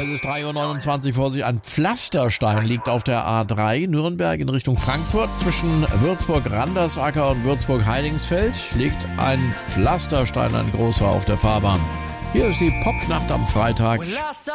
Es ist 3:29 Uhr, vor sich ein Pflasterstein liegt auf der A3 Nürnberg in Richtung Frankfurt. Zwischen Würzburg-Randersacker und Würzburg-Heidingsfeld liegt ein Pflasterstein, ein großer, auf der Fahrbahn. Hier ist die Popnacht am Freitag.